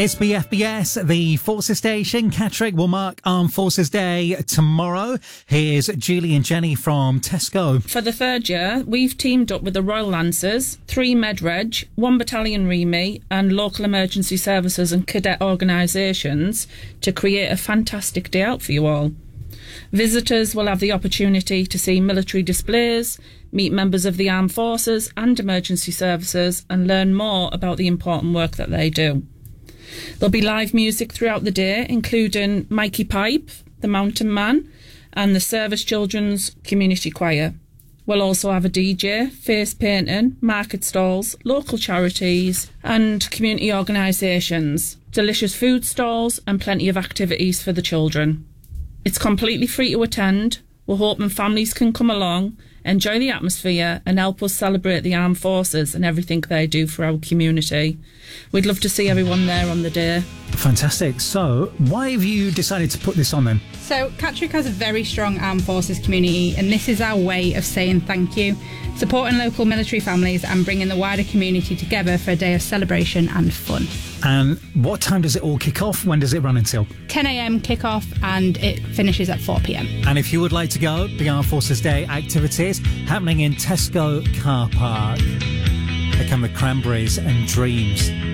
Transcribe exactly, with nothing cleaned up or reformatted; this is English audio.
It's B F B S, the Forces Station. Catterick will mark Armed Forces Day tomorrow. Here's Julie and Jenny from Tesco. For the third year, we've teamed up with the Royal Lancers, three MedReg, one Battalion R E M I and local emergency services and cadet organisations to create a fantastic day out for you all. Visitors will have the opportunity to see military displays, meet members of the armed forces and emergency services and learn more about the important work that they do. There'll be live music throughout the day, including Mikey Pipe, the Mountain Man, and the Service Children's Community Choir. We'll also have a D J, face painting, market stalls, local charities and community organisations, delicious food stalls and plenty of activities for the children. It's completely free to attend. We're hoping families can come along, enjoy the atmosphere and help us celebrate the armed forces and everything they do for our community. We'd love to see everyone there on the day. Fantastic. So, why have you decided to put this on then? So, Catterick has a very strong armed forces community and this is our way of saying thank you, supporting local military families and bringing the wider community together for a day of celebration and fun. And what time does it all kick off? When does it run until? ten a m kick-off and it finishes at four p m. And if you would like to go, the Armed Forces Day activities happening in Tesco Car Park. Here come the Cranberries and Dreams.